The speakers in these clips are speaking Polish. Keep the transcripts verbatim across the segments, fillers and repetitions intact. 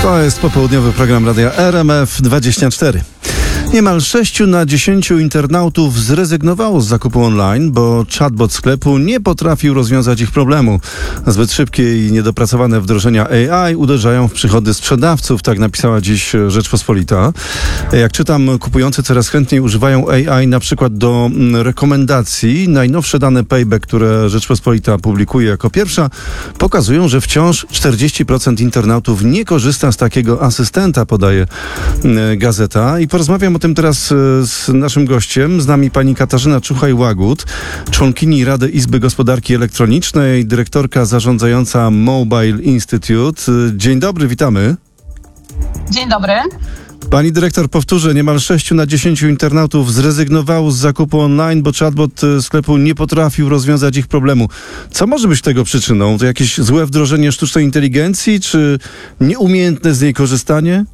To jest popołudniowy program Radia R M F dwadzieścia cztery. Niemal sześciu na dziesięciu internautów zrezygnowało z zakupu online, bo chatbot sklepu nie potrafił rozwiązać ich problemu. Zbyt szybkie i niedopracowane wdrożenia A I uderzają w przychody sprzedawców, tak napisała dziś Rzeczpospolita. Jak czytam, kupujący coraz chętniej używają A I na przykład do rekomendacji. Najnowsze dane Payback, które Rzeczpospolita publikuje jako pierwsza, pokazują, że wciąż czterdzieści procent internautów nie korzysta z takiego asystenta, podaje gazeta. I porozmawiam o tym teraz z naszym gościem. Z nami pani Katarzyna Czuchaj-Łagut, członkini Rady Izby Gospodarki Elektronicznej, dyrektorka zarządzająca Mobile Institute. Dzień dobry, witamy. Dzień dobry. Pani dyrektor, powtórzę, niemal sześciu na dziesięciu internautów zrezygnowało z zakupu online, bo chatbot sklepu nie potrafił rozwiązać ich problemu. Co może być tego przyczyną? To jakieś złe wdrożenie sztucznej inteligencji, czy nieumiejętne z niej korzystanie?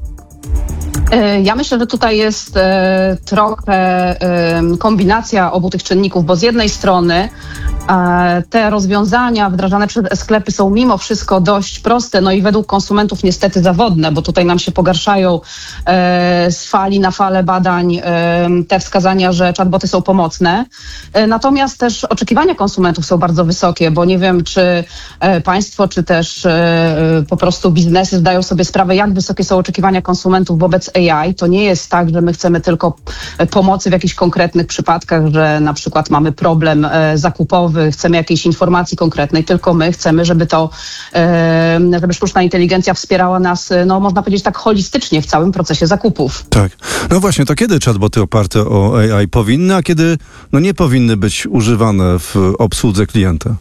Ja myślę, że tutaj jest e, trochę e, kombinacja obu tych czynników, bo z jednej strony e, te rozwiązania wdrażane przez sklepy są mimo wszystko dość proste, no i według konsumentów niestety zawodne, bo tutaj nam się pogarszają e, z fali na falę badań e, te wskazania, że chatboty są pomocne. E, natomiast też oczekiwania konsumentów są bardzo wysokie, bo nie wiem, czy e, państwo, czy też e, po prostu biznesy zdają sobie sprawę, jak wysokie są oczekiwania konsumentów wobec A I. To nie jest tak, że my chcemy tylko pomocy w jakichś konkretnych przypadkach, że na przykład mamy problem e, zakupowy, chcemy jakiejś informacji konkretnej, tylko my chcemy, żeby to, e, żeby sztuczna inteligencja wspierała nas, no można powiedzieć tak holistycznie w całym procesie zakupów. Tak. No właśnie, to kiedy chatboty oparte o A I powinny, a kiedy no nie powinny być używane w obsłudze klienta?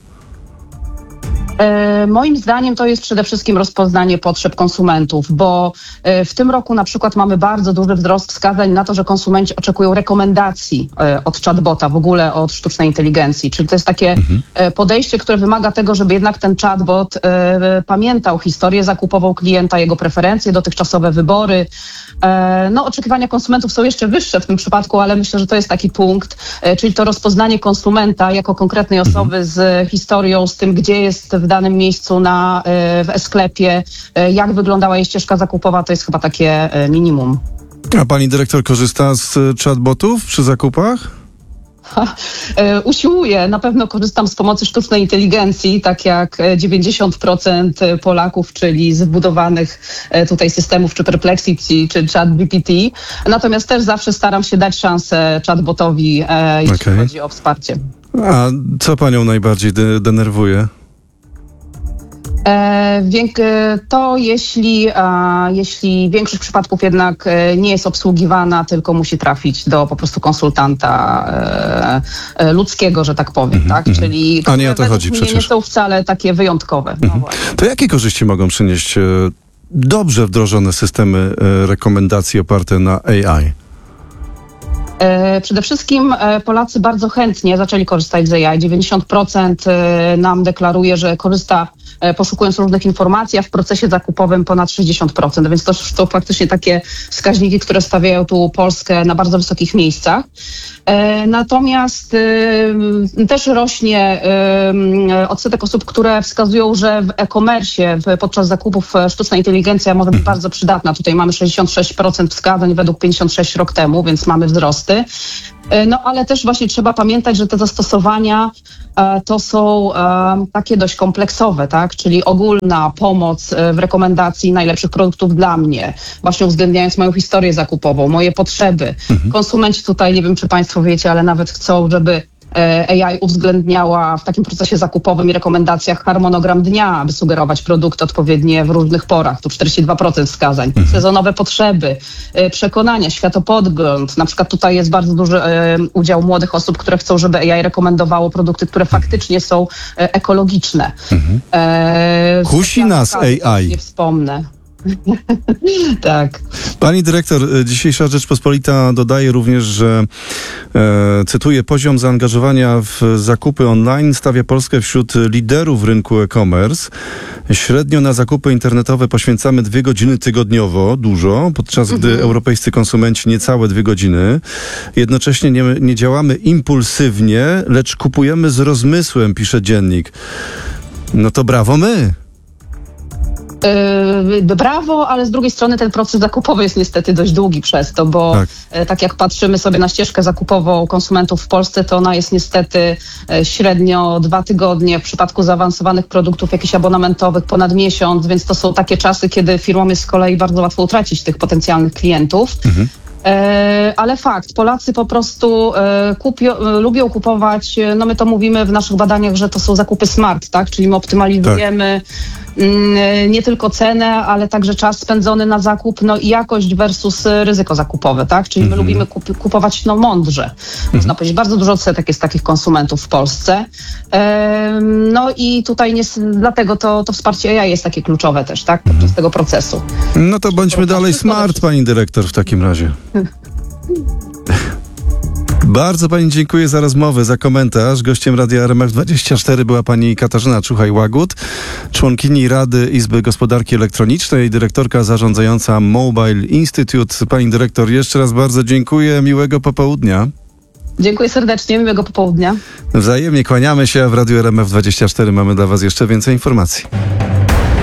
Moim zdaniem to jest przede wszystkim rozpoznanie potrzeb konsumentów, bo w tym roku na przykład mamy bardzo duży wzrost wskazań na to, że konsumenci oczekują rekomendacji od chatbota, w ogóle od sztucznej inteligencji. Czyli to jest takie mhm. podejście, które wymaga tego, żeby jednak ten chatbot pamiętał historię zakupową klienta, jego preferencje, dotychczasowe wybory. No, oczekiwania konsumentów są jeszcze wyższe w tym przypadku, ale myślę, że to jest taki punkt, czyli to rozpoznanie konsumenta jako konkretnej osoby mhm. z historią, z tym, gdzie jest w danym miejscu na, w sklepie, jak wyglądała jej ścieżka zakupowa, to jest chyba takie minimum. A pani dyrektor korzysta z chatbotów przy zakupach? Usiłuję, na pewno korzystam z pomocy sztucznej inteligencji, tak jak dziewięćdziesiąt procent Polaków, czyli z wbudowanych tutaj systemów, czy Perplexity, czy ChatGPT. Natomiast też zawsze staram się dać szansę chatbotowi, jeśli okay. chodzi o wsparcie. A co panią najbardziej de- denerwuje? To jeśli, jeśli większość przypadków jednak nie jest obsługiwana, tylko musi trafić do po prostu konsultanta ludzkiego, że tak powiem, mm-hmm, tak? Mm-hmm. Czyli A nie o to chodzi przecież. Nie są wcale takie wyjątkowe. Mm-hmm. No to jakie korzyści mogą przynieść dobrze wdrożone systemy rekomendacji oparte na A I? Przede wszystkim Polacy bardzo chętnie zaczęli korzystać z A I. dziewięćdziesiąt procent nam deklaruje, że korzysta poszukując różnych informacji, a w procesie zakupowym ponad sześćdziesiąt procent. Więc to są faktycznie takie wskaźniki, które stawiają tu Polskę na bardzo wysokich miejscach. Natomiast też rośnie odsetek osób, które wskazują, że w e-commerce podczas zakupów sztuczna inteligencja może być bardzo przydatna. Tutaj mamy sześćdziesiąt sześć procent wskazań według pięćdziesiąt sześć rok temu, więc mamy wzrosty. No ale też właśnie trzeba pamiętać, że te zastosowania e, to są e, takie dość kompleksowe, tak? Czyli ogólna pomoc w rekomendacji najlepszych produktów dla mnie, właśnie uwzględniając moją historię zakupową, moje potrzeby. Mhm. Konsumenci tutaj, nie wiem czy państwo wiecie, ale nawet chcą, żeby A I uwzględniała w takim procesie zakupowym i rekomendacjach harmonogram dnia, aby sugerować produkty odpowiednie w różnych porach. Tu czterdzieści dwa procent wskazań. Mhm. Sezonowe potrzeby, przekonania, światopodgląd. Na przykład tutaj jest bardzo duży udział młodych osób, które chcą, żeby A I rekomendowało produkty, które faktycznie są ekologiczne. Mhm. E, Kusi nas A I. Nie wspomnę. Tak. Pani dyrektor, dzisiejsza Rzeczpospolita dodaje również, że e, cytuję, poziom zaangażowania w zakupy online stawia Polskę wśród liderów rynku e-commerce. Średnio na zakupy internetowe poświęcamy dwie godziny tygodniowo, dużo, podczas gdy mhm. europejscy konsumenci niecałe dwie godziny. Jednocześnie nie, nie działamy impulsywnie, lecz kupujemy z rozmysłem, pisze dziennik. No to brawo my. Yy, brawo, ale z drugiej strony ten proces zakupowy jest niestety dość długi przez to, bo Tak. tak, tak jak patrzymy sobie na ścieżkę zakupową konsumentów w Polsce, to ona jest niestety średnio dwa tygodnie, w przypadku zaawansowanych produktów jakichś abonamentowych ponad miesiąc, więc to są takie czasy, kiedy firmom jest z kolei bardzo łatwo utracić tych potencjalnych klientów. Mhm. E, ale fakt, Polacy po prostu e, kupio, e, lubią kupować, no my to mówimy w naszych badaniach, że to są zakupy smart, tak? Czyli my optymalizujemy tak. m, nie tylko cenę, ale także czas spędzony na zakup, no i jakość versus ryzyko zakupowe, tak? Czyli my mhm. lubimy kup, kupować no mądrze. Mhm. Można powiedzieć, bardzo dużo odsetek jest takich konsumentów w Polsce. E, no i tutaj nie, dlatego to, to wsparcie A I jest takie kluczowe też, tak? Podczas mhm. tego procesu. No to bądźmy to dalej smart, pani dyrektor, w takim razie. Bardzo pani dziękuję za rozmowę, za komentarz. Gościem Radia R M F dwadzieścia cztery była pani Katarzyna Czuchaj-Łagut, członkini Rady Izby Gospodarki Elektronicznej, dyrektorka zarządzająca Mobile Institute. Pani dyrektor, jeszcze raz bardzo dziękuję. Miłego popołudnia. Dziękuję serdecznie, miłego popołudnia. Wzajemnie kłaniamy się, a w Radiu R M F dwadzieścia cztery mamy dla was jeszcze więcej informacji.